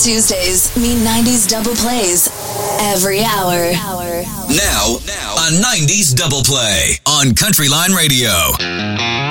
Tuesdays mean 90s double plays every hour. Now, a 90s double play on Countryline Radio.